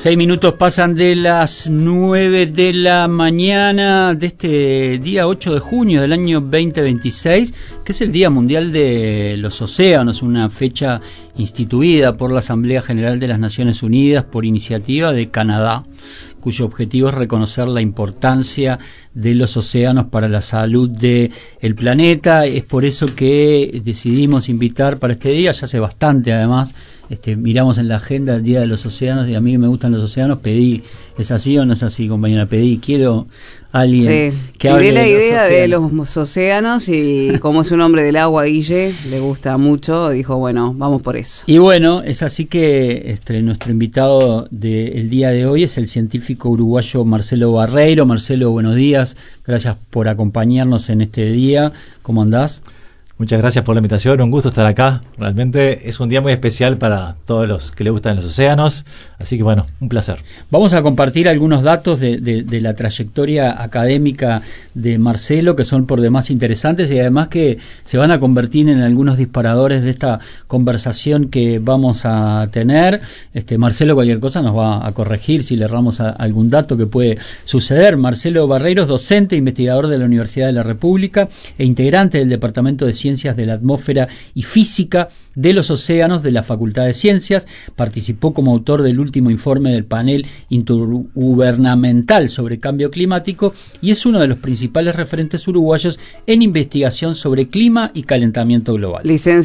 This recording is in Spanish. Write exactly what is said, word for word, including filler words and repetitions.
Seis minutos pasan de las nueve de la mañana de este día ocho de junio del año veinte veintiséis, que es el Día Mundial de los Océanos, una fecha instituida por la Asamblea General de las Naciones Unidas por iniciativa de Canadá, cuyo objetivo es reconocer la importancia de los océanos para la salud del planeta. Es por eso que decidimos invitar para este día, ya hace bastante además, este, miramos en la agenda el Día de los Océanos, y a mí me gustan los océanos, pedí, ¿es así o no es así, compañera? Pedí, quiero alguien sí, que hable tiré la de los idea océanos. de los océanos, y como es un hombre del agua, Guille, le gusta mucho, dijo, bueno, vamos por eso. Y bueno, es así que este, nuestro invitado del día de hoy es el científico uruguayo Marcelo Barreiro. Marcelo, buenos días, gracias por acompañarnos en este día. ¿Cómo andás? Muchas gracias por la invitación, un gusto estar acá. Realmente es un día muy especial para todos los que les gustan los océanos, así que bueno, un placer. Vamos a compartir algunos datos de, de, de la trayectoria académica de Marcelo, que son por demás interesantes y además que se van a convertir en algunos disparadores de esta conversación que vamos a tener. Este, Marcelo, cualquier cosa nos va a corregir si le erramos a algún dato que puede suceder. Marcelo Barreiro es docente e investigador de la Universidad de la República e integrante del Departamento de Ciencias de la Atmósfera y Física de los Océanos de la Facultad de Ciencias. Participó como autor del último informe del panel intergubernamental sobre cambio climático y es uno de los principales referentes uruguayos en investigación sobre clima y calentamiento global. Licenciado